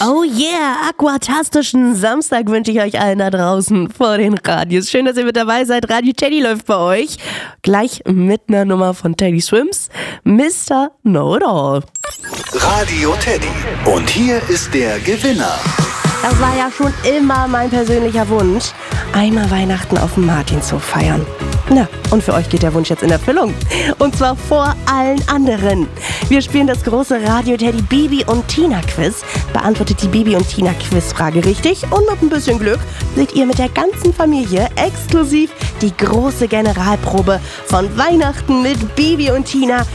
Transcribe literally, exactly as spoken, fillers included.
Oh yeah, aquatastischen Samstag wünsche ich euch allen da draußen vor den Radios. Schön, dass ihr mit dabei seid. Radio Teddy läuft bei euch. Gleich mit einer Nummer von Teddy Swims, Mister Know-it-all. Radio Teddy. Und hier ist der Gewinner. Das war ja schon immer mein persönlicher Wunsch, einmal Weihnachten auf dem Martinshof feiern. Na, und für euch geht der Wunsch jetzt in Erfüllung. Und zwar vor allen anderen. Wir spielen das große Radio Teddy Bibi und Tina Quiz. Beantwortet die Bibi und Tina Quizfrage richtig und mit ein bisschen Glück seht ihr mit der ganzen Familie exklusiv die große Generalprobe von Weihnachten mit Bibi und Tina